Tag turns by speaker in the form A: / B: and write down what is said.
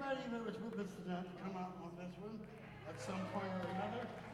A: everybody that was with us tonight to come out on this one at some point or another.